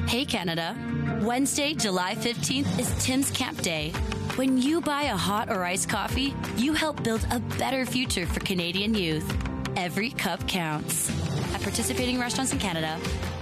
Hey, Canada. Wednesday, July 15th is Tim's Camp Day. When you buy a hot or iced coffee, you help build a better future for Canadian youth. Every cup counts. At participating restaurants in Canada,